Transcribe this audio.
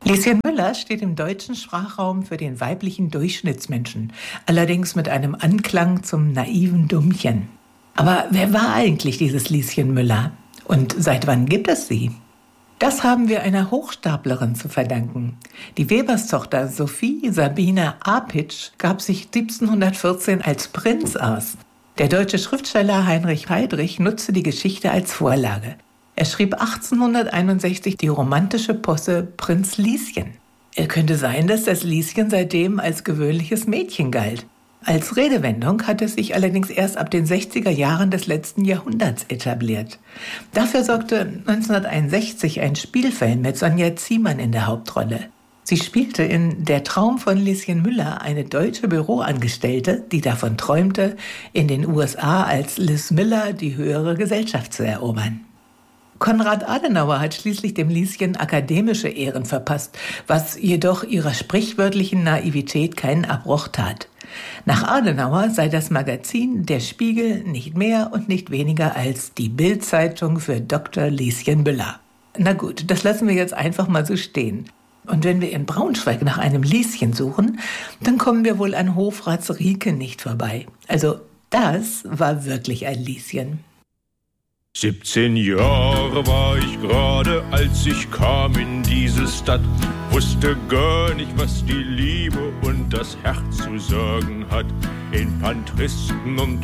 Lieschen Müller steht im deutschen Sprachraum für den weiblichen Durchschnittsmenschen, allerdings mit einem Anklang zum naiven Dummchen. Aber wer war eigentlich dieses Lieschen Müller? Und seit wann gibt es sie? Das haben wir einer Hochstaplerin zu verdanken. Die Weberstochter Sophie Sabine Apitsch gab sich 1714 als Prinz aus. Der deutsche Schriftsteller Heinrich Heydrich nutzte die Geschichte als Vorlage. Er schrieb 1861 die romantische Posse Prinz Lieschen. Es könnte sein, dass das Lieschen seitdem als gewöhnliches Mädchen galt. Als Redewendung hat es sich allerdings erst ab den 60er Jahren des letzten Jahrhunderts etabliert. Dafür sorgte 1961 ein Spielfilm mit Sonja Ziemann in der Hauptrolle. Sie spielte in Der Traum von Lieschen Müller eine deutsche Büroangestellte, die davon träumte, in den USA als Liz Miller die höhere Gesellschaft zu erobern. Konrad Adenauer hat schließlich dem Lieschen akademische Ehren verpasst, was jedoch ihrer sprichwörtlichen Naivität keinen Abbruch tat. Nach Adenauer sei das Magazin Der Spiegel nicht mehr und nicht weniger als die Bild-Zeitung für Dr. Lieschen Müller. Na gut, das lassen wir jetzt einfach mal so stehen. Und wenn wir in Braunschweig nach einem Lieschen suchen, dann kommen wir wohl an Hofrats Rieke nicht vorbei. Also das war wirklich ein Lieschen. 17 Jahre war ich gerade, als ich kam in diese Stadt. Wusste gar nicht, was die Liebe und das Herz zu sagen hat. In Pantristen und